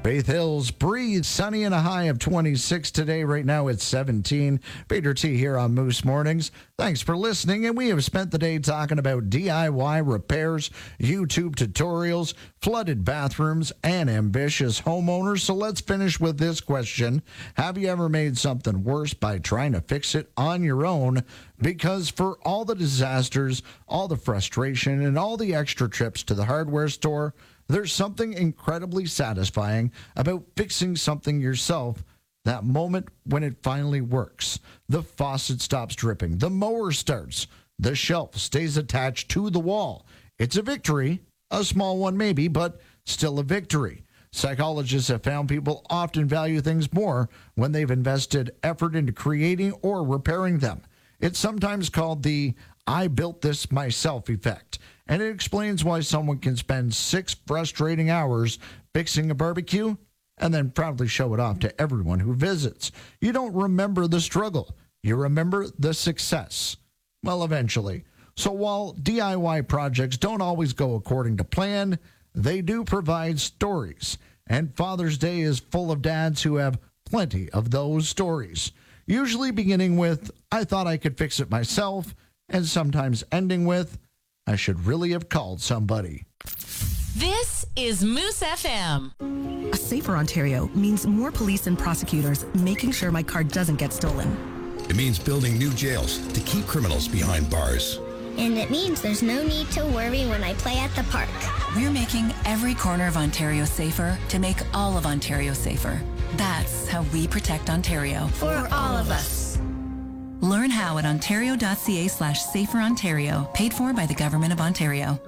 Faith Hills, breathe, sunny and a high of 26 today. Right now it's 17. Peter T here on Moose Mornings. Thanks for listening, and we have spent the day talking about DIY repairs, YouTube tutorials, flooded bathrooms, and ambitious homeowners. So let's finish with this question. Have you ever made something worse by trying to fix it on your own? Because for all the disasters, all the frustration, and all the extra trips to the hardware store, there's something incredibly satisfying about fixing something yourself. That moment when it finally works. The faucet stops dripping. The mower starts. The shelf stays attached to the wall. It's a victory. A small one maybe, but still a victory. Psychologists have found people often value things more when they've invested effort into creating or repairing them. It's sometimes called the "I built this myself" effect, and it explains why someone can spend 6 frustrating hours fixing a barbecue and then proudly show it off to everyone who visits. You don't remember the struggle. You remember the success. Well, eventually. So while DIY projects don't always go according to plan, they do provide stories. And Father's Day is full of dads who have plenty of those stories. Usually beginning with, "I thought I could fix it myself," and sometimes ending with, "I should really have called somebody." This is Moose FM. A safer Ontario means more police and prosecutors making sure my car doesn't get stolen. It means building new jails to keep criminals behind bars. And it means there's no need to worry when I play at the park. We're making every corner of Ontario safer to make all of Ontario safer. That's how we protect Ontario. For all of us. Learn how at ontario.ca/saferontario, paid for by the Government of Ontario.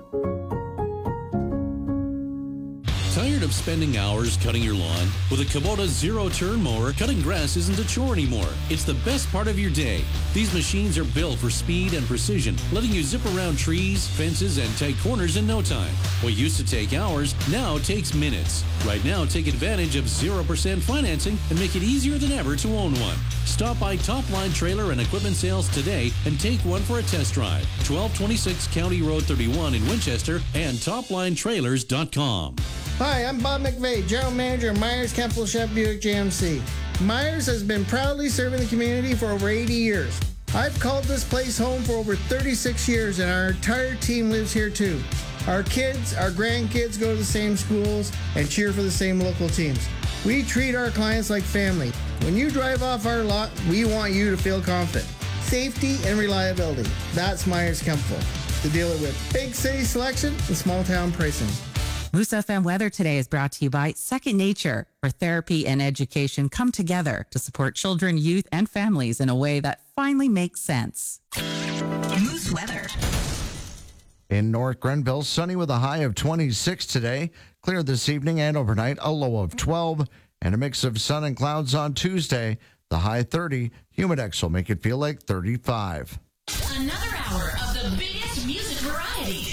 Tired of spending hours cutting your lawn? With a Kubota zero-turn mower, cutting grass isn't a chore anymore. It's the best part of your day. These machines are built for speed and precision, letting you zip around trees, fences, and tight corners in no time. What used to take hours now takes minutes. Right now, take advantage of 0% financing and make it easier than ever to own one. Stop by Top Line Trailer and Equipment Sales today and take one for a test drive. 1226 County Road 31 in Winchester and toplinetrailers.com. Hi, I'm Bob McVeigh, General Manager of Myers Kempfel Chevy Buick GMC. Myers has been proudly serving the community for over 80 years. I've called this place home for over 36 years, and our entire team lives here too. Our kids, our grandkids go to the same schools and cheer for the same local teams. We treat our clients like family. When you drive off our lot, we want you to feel confident. Safety and reliability. That's Myers Kempfel, the dealer with big city selection and small town pricing. Moose FM weather today is brought to you by Second Nature, where therapy and education come together to support children, youth, and families in a way that finally makes sense. Moose weather. In North Grenville, sunny with a high of 26 today. Clear this evening and overnight, a low of 12. And a mix of sun and clouds on Tuesday. The high 30. Humidex will make it feel like 35. Another hour of the big